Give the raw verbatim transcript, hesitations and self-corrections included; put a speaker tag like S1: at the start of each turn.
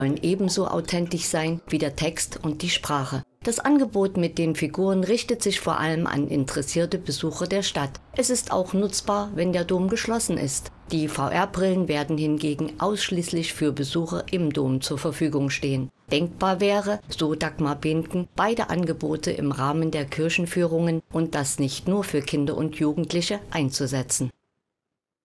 S1: sollen ebenso authentisch sein wie der Text und die Sprache. Das Angebot mit den Figuren richtet sich vor allem an interessierte Besucher der Stadt. Es ist auch nutzbar, wenn der Dom geschlossen ist. Die V R-Brillen werden hingegen ausschließlich für Besucher im Dom zur Verfügung stehen. Denkbar wäre, so Dagmar Behnken, beide Angebote im Rahmen der Kirchenführungen und das nicht nur für Kinder und Jugendliche einzusetzen.